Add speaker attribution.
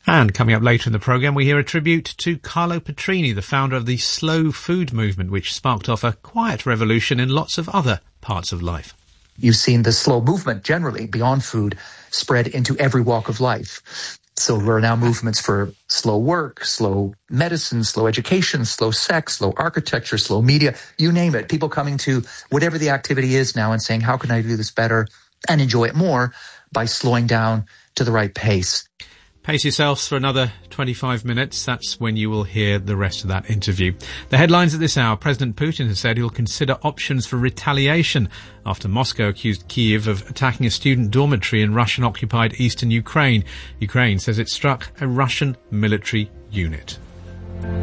Speaker 1: And coming up later in the programme, we hear a tribute to Carlo Petrini, the founder of the slow food movement, which sparked off a quiet revolution in lots of other parts of life.
Speaker 2: You've seen the slow movement generally beyond food spread into every walk of life. So there are now movements for slow work, slow medicine, slow education, slow sex, slow architecture, slow media, you name it. People coming to whatever the activity is now and saying, how can I do this better and enjoy it more by slowing down to the right pace?
Speaker 1: Pace yourselves for another 25 minutes. That's when you will hear the rest of that interview. The headlines at this hour. President Putin has said he'll consider options for retaliation after Moscow accused Kyiv of attacking a student dormitory in Russian-occupied eastern Ukraine. Ukraine says it struck a Russian military unit.